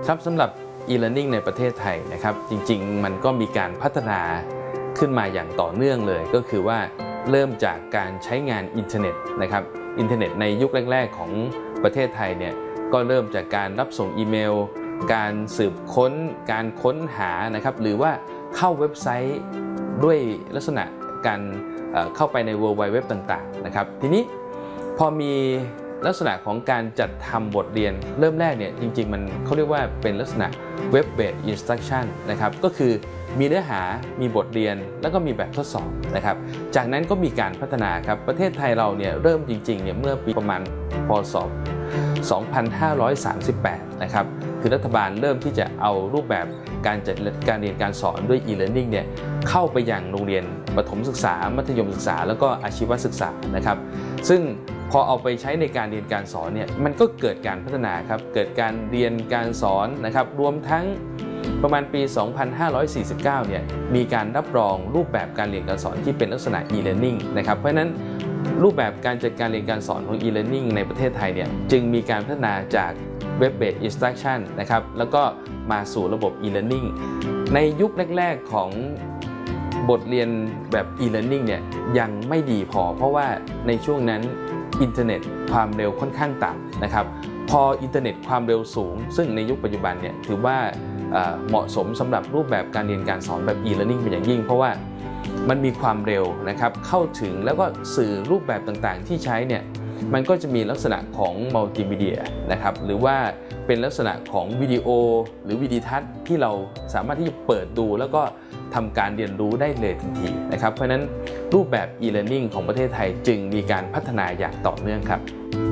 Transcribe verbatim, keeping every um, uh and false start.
ครับสำหรับ e-learning ในประเทศไทยนะครับจริงๆมันก็มีการพัฒนาขึ้นมาอย่างต่อเนื่องเลยก็คือว่าเริ่มจากการใช้งานอินเทอร์เน็ตนะครับอินเทอร์เน็ตในยุคแรกๆของประเทศไทยเนี่ยก็เริ่มจากการรับส่งอีเมลการสืบค้นการค้นหานะครับหรือว่าเข้าเว็บไซต์ด้วยลักษณะการเข้าไปใน World Wide Web ต่างๆนะครับทีนี้พอมีลักษณะของการจัดทำบทเรียนเริ่มแรกเนี่ยจริงๆมันเขาเรียกว่าเป็นลักษณะ Web Based Instruction นะครับก็คือมีเนื้อหามีบทเรียนแล้วก็มีแบบทดสอบนะครับจากนั้นก็มีการพัฒนาครับประเทศไทยเราเนี่ยเริ่มจริงๆเนี่ยเมื่อปีประมาณพ.ศ. สองพันห้าร้อยสามสิบแปดนะครับคือรัฐบาลเริ่มที่จะเอารูปแบบการจัดการเรียนการสอนด้วย e-learning เนี่ยเข้าไปยังโรงเรียนประถมศึกษามัธยมศึกษาแล้วก็อาชีวศึกษานะครับซึ่งพอเอาไปใช้ในการเรียนการสอนเนี่ยมันก็เกิดการพัฒนาครับเกิดการเรียนการสอนนะครับรวมทั้งประมาณปี สองพันห้าร้อยสี่สิบเก้า เนี่ยมีการรับรองรูปแบบการเรียนการสอนที่เป็นลักษณะ e-learning นะครับเพราะฉะนั้นรูปแบบการจัดการเรียนการสอนของ e-learning ในประเทศไทยเนี่ยจึงมีการพัฒนาจาก Web Based Instruction นะครับแล้วก็มาสู่ระบบ e-learning ในยุคแรกๆของบทเรียนแบบ e-learning เนี่ยยังไม่ดีพอเพราะว่าในช่วงนั้นอินเทอร์เน็ตความเร็วค่อนข้างต่ำนะครับพออินเทอร์เน็ตความเร็วสูงซึ่งในยุคปัจจุบันเนี่ยถือว่าเหมาะสมสำหรับรูปแบบการเรียนการสอนแบบ e-learning เป็นอย่างยิ่งเพราะว่ามันมีความเร็วนะครับเข้าถึงแล้วก็สื่อรูปแบบต่างๆที่ใช้เนี่ยมันก็จะมีลักษณะของมัลติมีเดียนะครับหรือว่าเป็นลักษณะของวิดีโอหรือวิดีทัศน์ที่เราสามารถที่จะเปิดดูแล้วก็ทำการเรียนรู้ได้เลยทันทีนะครับเพราะฉะนั้นรูปแบบ e-learning ของประเทศไทยจึงมีการพัฒนาอย่างต่อเนื่องครับ